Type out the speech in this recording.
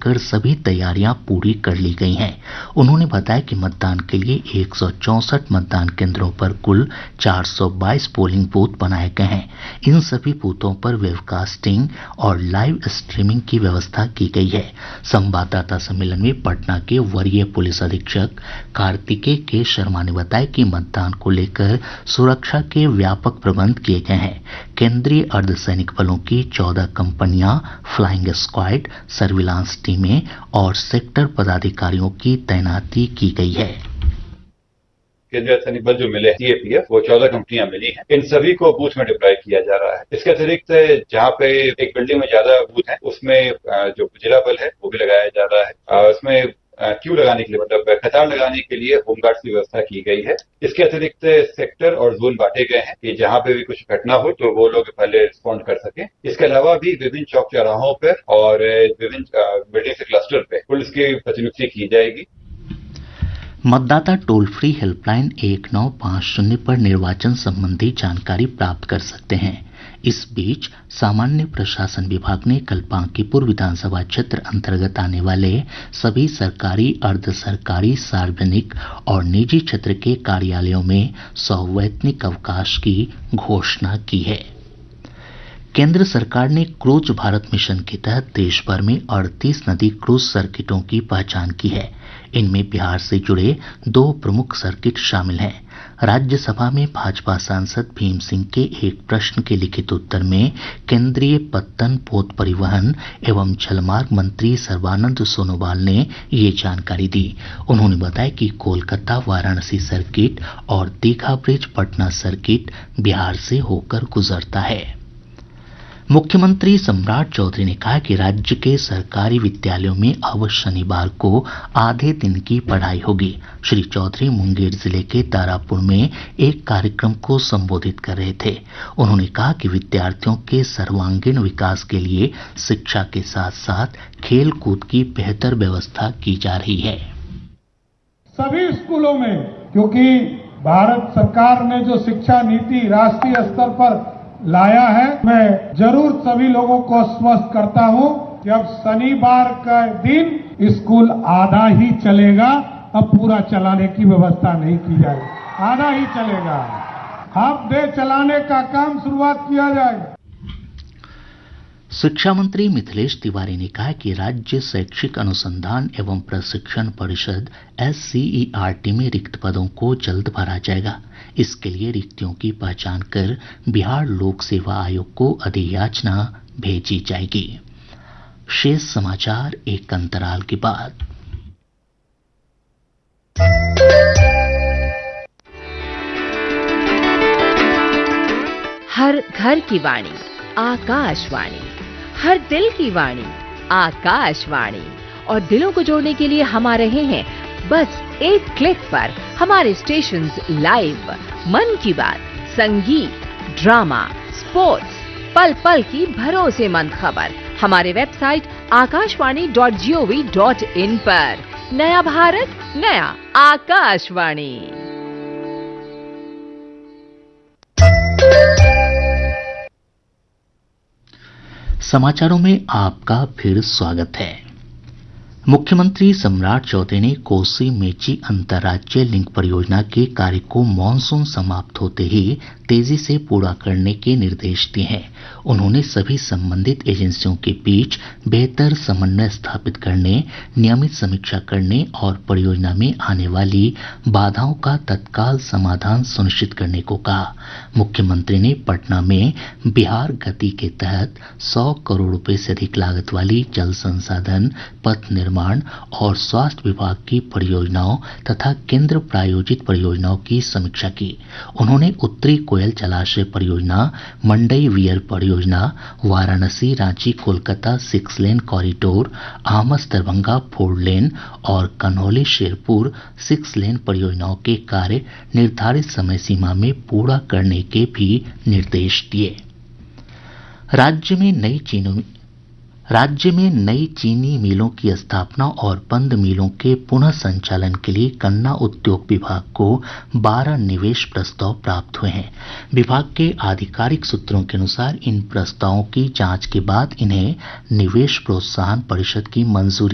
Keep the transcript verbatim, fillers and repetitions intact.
लेकर सभी तैयारियां पूरी कर ली गई हैं। उन्होंने बताया कि मतदान के लिए एक सौ चौंसठ मतदान केंद्रों पर कुल चार सौ बाईस पोलिंग बूथ बनाए गए हैं। इन सभी बूथों पर वेबकास्टिंग और लाइव स्ट्रीमिंग की व्यवस्था की गई है। संवाददाता सम्मेलन में पटना के वरीय पुलिस अधीक्षक कार्तिकेय के शर्मा ने बताया कि मतदान को लेकर सुरक्षा के व्यापक प्रबंध किए गए हैं। केंद्रीय अर्धसैनिक बलों की चौदह कंपनियां, फ्लाइंग स्क्वाड, सर्विलांस टीमें और सेक्टर पदाधिकारियों की तैनाती की गई है। केंद्रीय सैनिक बल जो मिले सीएपीएफ, वो चौदह कंपनियां मिली हैं। इन सभी को बूथ में डिप्लॉय किया जा रहा है। इसके अतिरिक्त जहां पे एक बिल्डिंग में ज्यादा बूथ है, उसमें जो जिला बल है वो भी लगाया जा रहा है। उसमें क्यू लगाने के लिए, मतलब कतार लगाने के लिए होमगार्ड्स की व्यवस्था की गई है। इसके अतिरिक्त सेक्टर और जोन बांटे गए हैं कि जहां पे भी कुछ घटना हो तो वो लोग पहले रिस्पॉन्ड कर सकें। इसके अलावा भी विभिन्न चौक चौराहों पर और विभिन्न बिल्डिंग के क्लस्टर पे पुलिस की प्रतिनियुक्ति की जाएगी। मतदाता टोल फ्री हेल्पलाइन एक नौ पाँच शून्य पर निर्वाचन संबंधी जानकारी प्राप्त कर सकते हैं। इस बीच सामान्य प्रशासन विभाग ने कल बांकीपुर विधानसभा क्षेत्र अंतर्गत आने वाले सभी सरकारी, अर्ध सरकारी, सार्वजनिक और निजी क्षेत्र के कार्यालयों में सवैतनिक अवकाश की घोषणा की है। केंद्र सरकार ने क्रूज भारत मिशन के तहत देश भर में अड़तीस नदी क्रूज सर्किटों की पहचान की है। इनमें बिहार से जुड़े दो प्रमुख सर्किट शामिल हैं। राज्यसभा में भाजपा सांसद भीम सिंह के एक प्रश्न के लिखित उत्तर में केंद्रीय पत्तन, पोत परिवहन एवं जलमार्ग मंत्री सर्बानंद सोनोवाल ने ये जानकारी दी। उन्होंने बताया कि कोलकाता वाराणसी सर्किट और दीघा ब्रिज पटना सर्किट बिहार से होकर गुजरता है। मुख्यमंत्री सम्राट चौधरी ने कहा कि राज्य के सरकारी विद्यालयों में अब शनिवार को आधे दिन की पढ़ाई होगी। श्री चौधरी मुंगेर जिले के तारापुर में एक कार्यक्रम को संबोधित कर रहे थे। उन्होंने कहा कि विद्यार्थियों के सर्वांगीण विकास के लिए शिक्षा के साथ साथ खेल कूद की बेहतर व्यवस्था की जा रही है। सभी स्कूलों में, क्योंकि भारत सरकार ने जो शिक्षा नीति राष्ट्रीय स्तर पर लाया है, मैं जरूर सभी लोगों को आश्वस्त करता हूं कि अब शनिवार का दिन स्कूल आधा ही चलेगा। अब पूरा चलाने की व्यवस्था नहीं की जाएगी, आधा ही चलेगा। हाफ डे चलाने का काम शुरुआत किया जाएगा। शिक्षा मंत्री मिथिलेश तिवारी ने कहा कि राज्य शैक्षिक अनुसंधान एवं प्रशिक्षण परिषद S C E R T में रिक्त पदों को जल्द भरा जाएगा। इसके लिए रिक्तियों की पहचान कर बिहार लोक सेवा आयोग को अधियाचना भेजी जाएगी। शेष समाचार एक अंतराल के बाद। हर घर की वाणी आकाशवाणी, हर दिल की वाणी आकाशवाणी। और दिलों को जोड़ने के लिए हम आ रहे हैं बस एक क्लिक पर। हमारे स्टेशंस लाइव, मन की बात, संगीत, ड्रामा, स्पोर्ट्स, पल पल की भरोसेमंद खबर हमारे website Akashvani dot G O V dot in पर। नया भारत, नया आकाशवाणी। समाचारों में आपका फिर स्वागत है। मुख्यमंत्री सम्राट चौधरी ने कोसी मेची अंतर्राज्यीय लिंक परियोजना के कार्य को मानसून समाप्त होते ही तेजी से पूरा करने के निर्देश दिए हैं। उन्होंने सभी संबंधित एजेंसियों के बीच बेहतर समन्वय स्थापित करने, नियमित समीक्षा करने और परियोजना में आने वाली बाधाओं का तत्काल समाधान सुनिश्चित करने को कहा। मुख्यमंत्री ने पटना में बिहार गति के तहत सौ करोड़ रुपए से अधिक लागत वाली जल संसाधन, पथ निर्माण और स्वास्थ्य विभाग की परियोजनाओं तथा केंद्र प्रायोजित परियोजनाओं की समीक्षा की। उन्होंने उत्तरी कोयल जलाशय परियोजना, मंडई वियर परियोजना, Varanasi Ranchi Kolkata six lane corridor, Amas Darbhanga four lane और कन्हौली शेरपुर सिक्स लेन परियोजनाओं के कार्य निर्धारित समय सीमा में पूरा करने के भी निर्देश दिए। राज्य में नई चीनी राज्य में नई चीनी मिलों की स्थापना और बंद मिलों के पुनः संचालन के लिए गन्ना उद्योग विभाग को बारह निवेश प्रस्ताव प्राप्त हुए हैं। विभाग के आधिकारिक सूत्रों के अनुसार इन प्रस्तावों की जांच के बाद इन्हें निवेश प्रोत्साहन परिषद की मंजूरी